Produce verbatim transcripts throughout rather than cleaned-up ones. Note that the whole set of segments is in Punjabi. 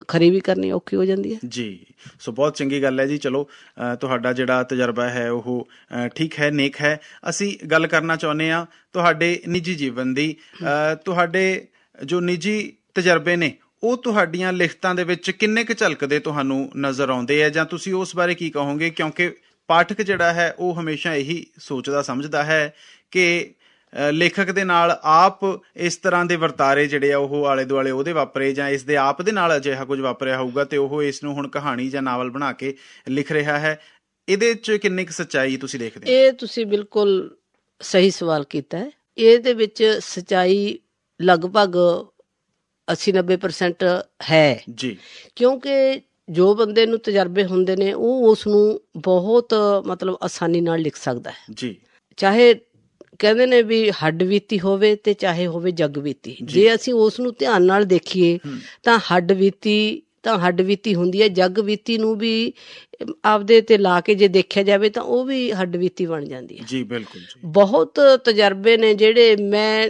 ਖਰੀ ਵੀ ਕਰਨੀ ਔਖੀ ਹੋ ਜਾਂਦੀ ਹੈ ਜੀ। ਸੋ ਬਹੁਤ ਚੰਗੀ ਗੱਲ ਹੈ ਜੀ। ਚਲੋ ਤੁਹਾਡਾ ਜਿਹੜਾ ਤਜਰਬਾ ਹੈ ਉਹ ਠੀਕ ਹੈ, ਨੇਕ ਹੈ। ਅਸੀਂ ਗੱਲ ਕਰਨਾ ਚਾਹੁੰਦੇ ਹਾਂ ਤੁਹਾਡੇ ਨਿੱਜੀ ਜੀਵਨ ਦੀ। ਤੁਹਾਡੇ ਜੋ ਨਿੱਜੀ ਤਜਰਬੇ ਨੇ ਉਹ ਤੁਹਾਡੀਆਂ ਲਿਖਤਾਂ ਦੇ ਵਿੱਚ ਕਿੰਨੇ ਕੁ ਝਲਕਦੇ ਤੁਹਾਨੂੰ ਨਜ਼ਰ ਆਉਂਦੇ ਹੈ, ਜਾਂ ਤੁਸੀਂ ਉਸ ਬਾਰੇ ਕੀ ਕਹੋਗੇ? ਕਿਉਂਕਿ ਪਾਠਕ ਜਿਹੜਾ ਹੈ ਉਹ ਹਮੇਸ਼ਾ ਇਹੀ ਸੋਚਦਾ ਸਮਝਦਾ ਹੈ ਕਿ ਲੇਖਕ ਦੇ ਨਾਲ ਆਪ ਇਸ ਤਰ੍ਹਾਂ ਦੇ ਵਰਤਾਰੇ ਜਿਹੜੇ ਆ ਉਹ ਆਲੇ ਦੁਆਲੇ ਉਹਦੇ ਵਾਪਰੇ, ਜਾਂ ਇਸ ਦੇ ਆਪ ਦੇ ਨਾਲ ਅਜਿਹਾ ਕੁਝ ਵਾਪਰਿਆ ਹੋਊਗਾ ਤੇ ਉਹ ਇਸ ਨੂੰ ਹੁਣ ਕਹਾਣੀ ਜਾਂ ਨਾਵਲ ਬਣਾ ਕੇ ਲਿਖ ਰਿਹਾ ਹੈ। ਇਹਦੇ 'ਚ ਕਿੰਨੀ ਕੁ ਸੱਚਾਈ ਤੁਸੀਂ ਦੇਖਦੇ ਹੋ? ਇਹ ਤੁਸੀਂ ਬਿਲਕੁਲ ਸਹੀ ਸਵਾਲ ਕੀਤਾ ਹੈ। ਇਹਦੇ ਵਿੱਚ ਸੱਚਾਈ ਲਗਭਗ ਅੱਸੀ ਨੱਬੇ ਪਰਸੈਂਟ ਹੈ ਜੀ, ਕਿਉਂਕਿ ਜੋ ਬੰਦੇ ਨੂੰ ਤਜਰਬੇ ਹੁੰਦੇ ਨੇ ਉਹ ਉਸ ਨੂੰ ਬਹੁਤ ਮਤਲਬ ਆਸਾਨੀ ਨਾਲ ਲਿਖ ਸਕਦਾ ਹੈ ਜੀ। ਚਾਹੇ ਕਹਿੰਦੇ ਨੇ ਵੀ ਹੱਡ ਬੀਤੀ ਹੋਵੇ ਤੇ ਚਾਹੇ ਹੋਵੇ ਜੱਗ ਬੀਤੀ, ਜੇ ਅਸੀਂ ਉਸ ਨੂੰ ਧਿਆਨ ਨਾਲ ਦੇਖੀਏ ਤਾਂ ਹੱਡ ਬੀਤੀ ਤਾਂ ਹੱਡ ਬੀਤੀ ਹੁੰਦੀ ਹੈ। ਜੱਗ ਬੀਤੀ ਨੂੰ ਵੀ ਆਪਦੇ ਤੇ ਲਾ ਕੇ ਜੇ ਦੇਖਿਆ ਜਾਵੇ ਤਾਂ ਉਹ ਵੀ ਹੱਡ ਬੀਤੀ ਬਣ ਜਾਂਦੀ ਹੈ ਜੀ। ਬਿਲਕੁਲ ਜੀ। ਬਹੁਤ ਤਜਰਬੇ ਨੇ ਜਿਹੜੇ ਮੈਂ,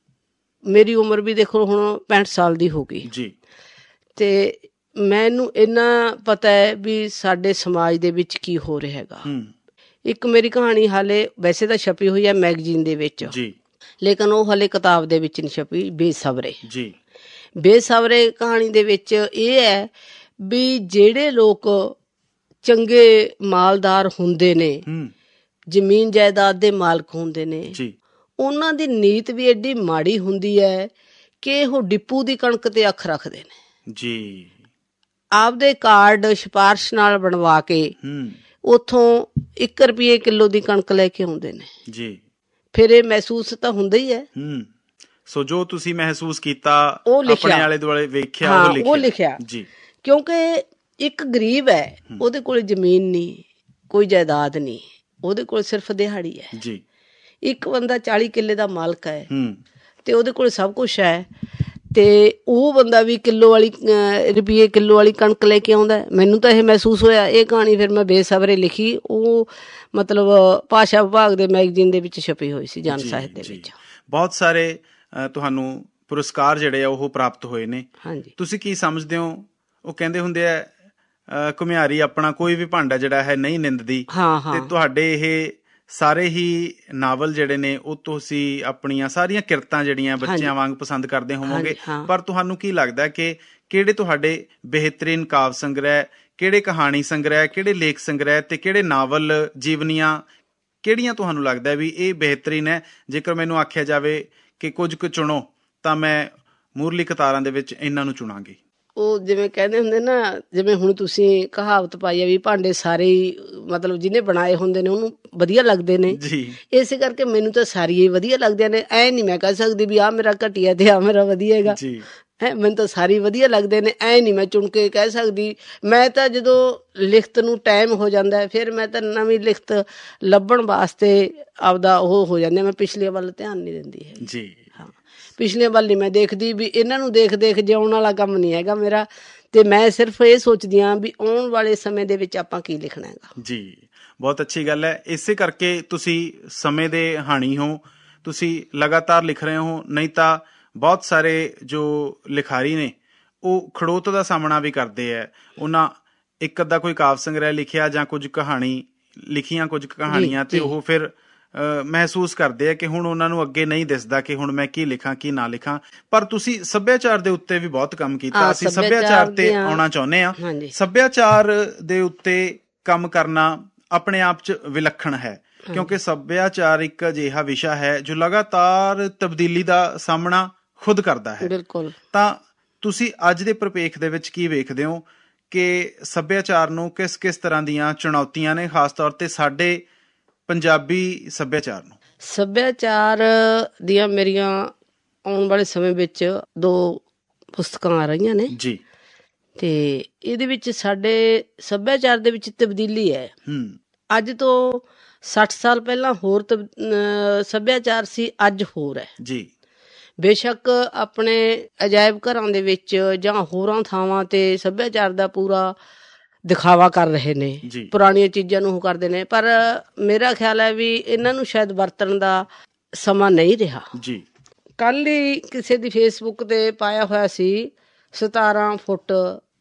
ਮੇਰੀ ਉਮਰ ਵੀ ਦੇਖੋ ਹੁਣ ਪੈਂਹਠ ਸਾਲ ਦੀ ਹੋ ਗਈ ਜੀ, ਤੇ ਮੈਨੂੰ ਇੰਨਾ ਪਤਾ ਹੈ ਵੀ ਸਾਡੇ ਸਮਾਜ ਦੇ ਵਿੱਚ ਕੀ ਹੋ ਰਿਹਾ ਹੈਗਾ। ਇੱਕ ਮੇਰੀ ਕਹਾਣੀ ਹਾਲੇ ਵੈਸੇ ਤਾਂ ਛਪੀ ਹੋਈ ਹੈ ਮੈਗਜ਼ੀਨ ਦੇ ਵਿੱਚ ਜੀ, ਲੇਕਿਨ ਉਹ ਹਾਲੇ ਕਿਤਾਬ ਦੇ ਵਿੱਚ ਨਹੀਂ ਛਪੀ। ਬੇਸਬਰੇ ਜੀ, ਬੇਸਬਰੇ ਕਹਾਣੀ ਦੇ ਵਿੱਚ ਇਹ ਹੈ ਵੀ ਜਿਹੜੇ ਲੋਕ ਚੰਗੇ ਮਾਲਦਾਰ ਹੁੰਦੇ ਨੇ, ਜ਼ਮੀਨ ਜਾਇਦਾਦ ਦੇ ਮਾਲਕ ਹੁੰਦੇ ਨੇ ਜੀ, ਉਹਨਾਂ ਦੀ ਨੀਤ ਵੀ ਐਡੀ ਮਾੜੀ ਹੁੰਦੀ ਹੈ ਕਿ ਉਹ ਡਿਪੂ ਦੀ ਕਣਕ ਤੇ ਅੱਖ ਰੱਖਦੇ ਨੇ ਜੀ। ਆਪਦੇ ਕਾਰਡ ਸਿਫਾਰਿਸ਼ ਨਾਲ ਬਣਵਾ ਕੇ ਉੱਥੋਂ ਇੱਕ ਰੁਪਈਏ ਕਿੱਲੋ ਦੀ ਕਣਕ ਲੈ ਕੇ ਆਉਂਦੇ ਨੇ ਜੀ। ਫਿਰ ਇਹ ਮਹਿਸੂਸ ਤਾਂ ਹੁੰਦਾ ਹੀ ਹੈ। ਸੋ ਜੋ ਤੁਸੀਂ ਮਹਿਸੂਸ ਕੀਤਾ, ਆਪਣੇ ਆਲੇ ਦੁਆਲੇ ਵੇਖਿਆ, ਉਹ ਲਿਖਿਆ ਜੀ। ਕਿਉਂਕਿ ਇੱਕ ਗਰੀਬ ਹੈ, ਉਹਦੇ ਕੋਲ ਜ਼ਮੀਨ ਨਹੀਂ, ਕੋਈ ਜਾਇਦਾਦ ਨਹੀਂ, ਉਹਦੇ ਕੋਲ ਸਿਰਫ ਦਿਹਾੜੀ ਹੈ ਜੀ। ਇੱਕ ਬੰਦਾ ਚਾਲੀ ਕਿੱਲੇ ਦਾ ਮਾਲਕ ਹੈ ਤੇ ਉਹਦੇ ਕੋਲ ਸਭ ਕੁਛ ਹੈ, ਤੇ ਉਹ ਬੰਦਾ ਵੀ ਕਿੱਲੋ ਵਾਲੀ ਰੁਪਈਏ ਕਿੱਲੋ ਵਾਲੀ ਕਣਕ ਲੈ ਕੇ ਆਉਂਦਾ। ਮੈਨੂੰ ਤਾਂ ਇਹ ਮਹਿਸੂਸ ਹੋਇਆ। ਇਹ ਕਹਾਣੀ ਫਿਰ ਮੈਂ ਬੇਸਬਰੇ ਲਿਖੀ, ਉਹ ਮਤਲਬ ਭਾਸ਼ਾ ਵਿਭਾਗ ਦੇ ਮੈਗਜ਼ੀਨ ਦੇ ਵਿੱਚ ਛਪੀ ਹੋਈ ਸੀ, ਜਨ ਸਾਹਿਤ ਦੇ ਵਿੱਚ। ਬਹੁਤ ਸਾਰੇ ਤੁਹਾਨੂੰ ਪੁਰਸਕਾਰ ਜਿਹੜੇ ਆ ਉਹ ਪ੍ਰਾਪਤ ਹੋਏ ਨੇ। ਹਾਂਜੀ, ਤੁਸੀਂ ਕੀ ਸਮਝਦੇ ਹੋ? ਉਹ ਕਹਿੰਦੇ ਹੁੰਦੇ ਆ ਘੁਮਿਆਰੀ ਆਪਣਾ ਕੋਈ ਵੀ ਭਾਂਡਾ ਜਿਹੜਾ ਹੈ ਨਹੀਂ ਨਿੰਦਦੀ, ਤੇ ਤੁਹਾਡੇ ਇਹ ਸਾਰੇ ਹੀ ਨਾਵਲ ਜਿਹੜੇ ਨੇ ਉਹ ਤੁਸੀਂ ਆਪਣੀਆਂ ਸਾਰੀਆਂ ਕਿਰਤਾਂ ਜਿਹੜੀਆਂ ਬੱਚਿਆਂ ਵਾਂਗ ਪਸੰਦ ਕਰਦੇ ਹੋਵੋਗੇ। ਪਰ ਤੁਹਾਨੂੰ ਕੀ ਲੱਗਦਾ ਕਿ ਕਿਹੜੇ ਤੁਹਾਡੇ ਬਿਹਤਰੀਨ ਕਾਵਿ ਸੰਗ੍ਰਹਿ, ਕਿਹੜੇ ਕਹਾਣੀ ਸੰਗ੍ਰਹਿ, ਕਿਹੜੇ ਲੇਖ ਸੰਗ੍ਰਹਿ ਤੇ ਕਿਹੜੇ ਨਾਵਲ ਜੀਵਨੀਆਂ, ਕਿਹੜੀਆਂ ਤੁਹਾਨੂੰ ਲੱਗਦਾ ਵੀ ਇਹ ਬਿਹਤਰੀਨ ਹੈ? ਜੇਕਰ ਮੈਨੂੰ ਆਖਿਆ ਜਾਵੇ ਕਿ ਕੁਝ ਕੁ ਚੁਣੋ ਤਾਂ ਮੈਂ ਮੂਹਰਲੀ ਕਤਾਰਾਂ ਦੇ ਵਿੱਚ ਇਹਨਾਂ ਨੂੰ ਚੁਣਾਂਗੀ। ਉਹ ਜਿਵੇਂ ਕਹਿੰਦੇ ਹੁੰਦੇ ਨਾ, ਜਿਵੇਂ ਹੁਣ ਤੁਸੀਂ ਕਹਾਵਤ ਪਾਈ ਹੈ ਵੀ ਭਾਂਡੇ ਸਾਰੇ ਹੀ ਮਤਲਬ ਜਿਹਨੇ ਬਣਾਏ ਹੁੰਦੇ ਨੇ ਉਹਨੂੰ ਵਧੀਆ ਲੱਗਦੇ ਨੇ ਜੀ। ਇਸੇ ਕਰਕੇ ਮੈਨੂੰ ਤਾਂ ਸਾਰੀਆਂ ਹੀ ਵਧੀਆ ਲੱਗਦੀਆਂ ਨੇ। ਐ ਨਹੀਂ ਮੈਂ ਕਹਿ ਸਕਦੀ ਵੀ ਆਹ ਮੇਰਾ ਘਟੀਆ ਤੇ ਆਹ ਮੇਰਾ ਵਧੀਆ ਹੈਗਾ ਜੀ। ਹੈ, ਮੈਨੂੰ ਤਾਂ ਸਾਰੇ ਵਧੀਆ ਲੱਗਦੇ ਨੇ। ਐ ਨਹੀਂ ਮੈਂ ਚੁਣ ਕੇ ਕਹਿ ਸਕਦੀ। ਮੈਂ ਤਾਂ ਜਦੋਂ ਲਿਖਤ ਨੂੰ ਟਾਈਮ ਹੋ ਜਾਂਦਾ ਫਿਰ ਮੈਂ ਤਾਂ ਨਵੀਂ ਲਿਖਤ ਲੱਭਣ ਵਾਸਤੇ ਆਪਦਾ ਉਹ ਹੋ ਜਾਂਦੇ, ਮੈਂ ਪਿਛਲੇ ਵੱਲ ਧਿਆਨ ਨਹੀਂ ਦਿੰਦੀ ਹੈ ਜੀ। ਹਾਂ, ਪਿਛਲੇ ਵੱਲ ਨਹੀਂ ਮੈਂ ਦੇਖਦੀ ਵੀ ਇਹਨਾਂ ਨੂੰ ਦੇਖ ਦੇਖ ਜਿਉਣ ਵਾਲਾ ਕੰਮ ਨਹੀਂ ਹੈਗਾ ਮੇਰਾ, ਤੇ ਮੈਂ ਸਿਰਫ ਇਹ ਸੋਚਦੀ ਹਾਂ ਵੀ ਆਉਣ ਵਾਲੇ ਸਮੇਂ ਦੇ ਵਿੱਚ ਆਪਾਂ ਕੀ ਲਿਖਣਾ ਹੈਗਾ ਜੀ। ਬਹੁਤ ਅੱਛੀ ਗੱਲ ਹੈ। ਇਸੇ ਕਰਕੇ ਤੁਸੀਂ ਸਮੇਂ ਦੇ ਹਾਣੀ ਹੋ, ਤੁਸੀਂ ਲਗਾਤਾਰ ਲਿਖ ਰਹੇ ਹੋ। ਨਹੀਂ ਤਾਂ ਬਹੁਤ ਸਾਰੇ ਜੋ ਲਿਖਾਰੀ ਨੇ ਉਹ ਖੜੋਤ ਦਾ ਸਾਹਮਣਾ ਵੀ ਕਰਦੇ ਹੈ। ਉਹਨਾਂ ਇੱਕ ਅੱਧਾ ਕੋਈ ਕਾਵਿ ਸੰਗ੍ਰਹਿ ਲਿਖਿਆ ਜਾਂ ਕੁਝ ਕਹਾਣੀ ਲਿਖੀਆਂ, ਕੁਝ ਕਹਾਣੀਆਂ, ਤੇ ਉਹ ਫਿਰ ਮਹਿਸੂਸ ਕਰਦੇ ਆ ਕਿ ਹੁਣ ਉਹਨਾਂ ਨੂੰ ਅੱਗੇ ਨਹੀਂ ਦਿਸਦਾ ਕਿ ਹੁਣ ਮੈਂ ਕੀ ਲਿਖਾਂ ਕੀ ਨਾ ਲਿਖਾਂ। ਪਰ ਤੁਸੀਂ ਸੱਭਿਆਚਾਰ ਦੇ ਉੱਤੇ ਵੀ ਬਹੁਤ ਕੰਮ ਕੀਤਾ। ਅਸੀਂ ਸੱਭਿਆਚਾਰ ਤੇ ਆਉਣਾ ਚਾਹੁੰਦੇ ਹਾਂ। ਸੱਭਿਆਚਾਰ ਦੇ ਉੱਤੇ ਕੰਮ ਕਰਨਾ ਆਪਣੇ ਆਪ 'ਚ ਵਿਲੱਖਣ ਹੈ, ਕਿਉਂਕਿ ਸੱਭਿਆਚਾਰ ਇੱਕ ਅਜਿਹਾ ਵਿਸ਼ਾ ਹੈ ਜੋ ਲਗਾਤਾਰ ਤਬਦੀਲੀ ਦਾ ਸਾਹਮਣਾ ਖੁਦ ਕਰਦਾ ਹੈ। ਬਿਲਕੁਲ। ਤਾਂ ਤੁਸੀਂ ਅੱਜ ਦੇ ਪ੍ਰਪੇਖ ਦੇ ਵਿੱਚ ਕੀ ਵੇਖਦੇ ਹੋ ਕਿ ਸੱਭਿਆਚਾਰ ਨੂੰ ਕਿਸ ਕਿਸ ਤਰ੍ਹਾਂ ਦੀਆਂ ਚੁਣੌਤੀਆਂ ਨੇ, ਖਾਸ ਤੌਰ ਤੇ ਸਾਡੇ ਪੰਜਾਬੀ ਸੱਭਿਆਚਾਰ ਨੂੰ? ਸੱਭਿਆਚਾਰ ਦੀਆਂ ਮੇਰੀਆਂ ਆਉਣ ਵਾਲੇ ਸਮੇਂ ਵਿੱਚ ਦੋ ਪੁਸਤਕਾਂ ਆ ਰਹੀਆਂ ਨੇ ਜੀ, ਤੇ ਇਹਦੇ ਵਿੱਚ ਸਾਡੇ ਸੱਭਿਆਚਾਰ ਦੇ ਵਿੱਚ ਤਬਦੀਲੀ ਹੈ। ਅੱਜ ਤੋਂ ਸੱਠ ਸਾਲ ਪਹਿਲਾਂ ਹੋਰ ਸੱਭਿਆਚਾਰ ਸੀ, ਅੱਜ ਹੋਰ ਹੈ ਜੀ। ਬੇਸ਼ੱਕ ਆਪਣੇ ਅਜਾਇਬ ਘਰਾਂ ਦੇ ਵਿੱਚ ਜਾਂ ਹੋਰਾਂ ਥਾਵਾਂ ਤੇ ਸੱਭਿਆਚਾਰ ਦਾ ਪੂਰਾ ਦਿਖਾਵਾ ਕਰ ਰਹੇ ਨੇ, ਪੁਰਾਣੀਆਂ ਚੀਜ਼ਾਂ ਨੂੰ ਉਹ ਕਰਦੇ ਨੇ, ਪਰ ਮੇਰਾ ਖਿਆਲ ਹੈ ਵੀ ਇਹਨਾਂ ਨੂੰ ਸ਼ਾਇਦ ਵਰਤਣ ਦਾ ਸਮਾਂ ਨਹੀਂ ਰਿਹਾ ਜੀ। ਕੱਲ੍ਹ ਹੀ ਕਿਸੇ ਦੀ ਫੇਸਬੁੱਕ ਤੇ ਪਾਇਆ ਹੋਇਆ ਸੀ, ਸਤਾਰਾਂ ਫੁੱਟ